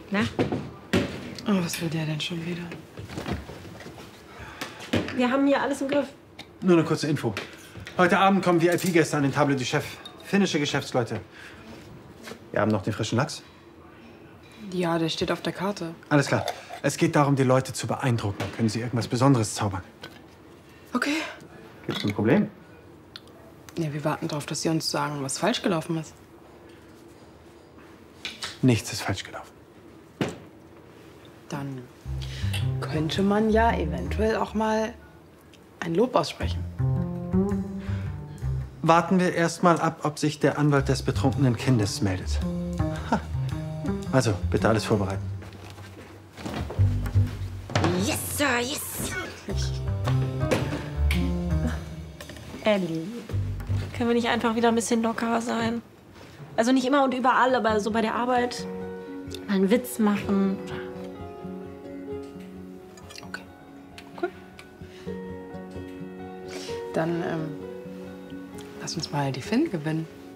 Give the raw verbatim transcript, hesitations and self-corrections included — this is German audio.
Na? Oh, was will der denn schon wieder? Wir haben hier alles im Griff. Nur eine kurze Info. Heute Abend kommen V I P-Gäste an den Table du Chef. Finnische Geschäftsleute. Wir haben noch den frischen Lachs. Ja, der steht auf der Karte. Alles klar. Es geht darum, die Leute zu beeindrucken. Können Sie irgendwas Besonderes zaubern? Okay. Gibt's ein Problem? Ja, wir warten darauf, dass Sie uns sagen, was falsch gelaufen ist. Nichts ist falsch gelaufen. Dann könnte man ja eventuell auch mal ein Lob aussprechen. Warten wir erst mal ab, ob sich der Anwalt des betrunkenen Kindes meldet. Ha. Also, bitte alles vorbereiten. Yes, Sir, yes. Ellie, können wir nicht einfach wieder ein bisschen lockerer sein? Also nicht immer und überall, aber so bei der Arbeit mal einen Witz machen. Okay. Cool. Dann ähm, lass uns mal die Finn gewinnen.